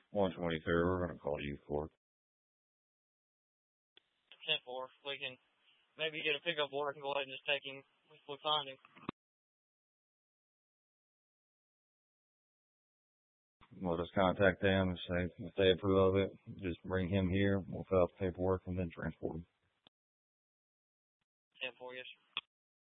123. We're going to call youth court. 10-4. We can maybe get a pickup order and go ahead and just take him if we find him. We'll just contact them and say if they approve of it, just bring him here. We'll fill out the paperwork and then transport him. 10-4, yes, sir.